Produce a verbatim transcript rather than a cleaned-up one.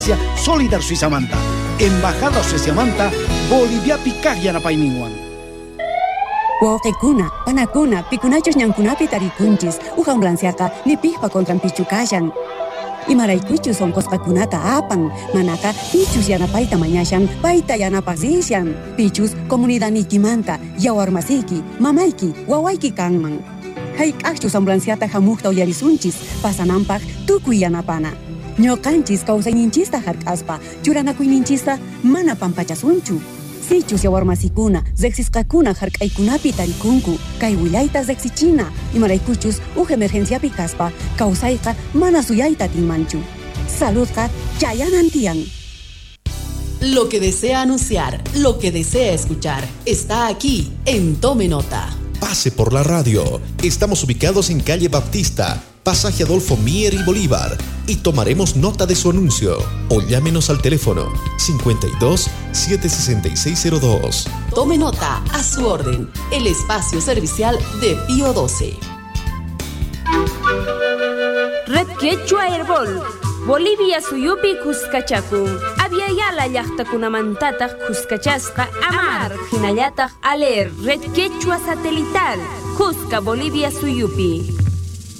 Farmacia Solidar Suizamanta. Embajada Suizamanta, Bolivia Picaglia Paiminguan. Wauqikuna, panakuna, pikunachos ñankunapi tarikunchis, uhan blanceaqa ni piqpa contran pichukayan. Imaraykuchus onqosqakunata apan, manaka pichus yanapayta mañashan, payta yanapasishan. Pichus comunidad nikimanta, yawarmasiki, mamayki, wawayki kanman. Hayk'aqchus ambulanciata hamuqta uyarisunchis, pasananpaq tukuy yanapana. Ñoqanchis kawsayninchista hark'aspa, churanakuyninchista mana pampachasunchu. Sichus yawarmasikuna, zexisqakuna hark'aykunapi tarikunku, kay willayta zexichina, imaraykuchus uj emergenciapi kaspa, kawsayqa mana suyayta tinmanchu. Saludqa chayanan tiyan. Lo que desea anunciar, lo que desea escuchar, está aquí en Tome Nota. Pase por la radio. Estamos ubicados en calle Baptista, pasaje Adolfo Mier y Bolívar, y tomaremos nota de su anuncio. O llámenos al teléfono cincuenta y dos, setecientos sesenta y seis cero dos. Tome Nota, a su orden, el espacio servicial de Pío doce. Red Quechua Herbol, Bolivia suyupi kuskachaku. Aviala llaqtakunamantataq kuskachasqa amar hinallataq aler Red Quechua satelital Cusca Bolivia suyupi.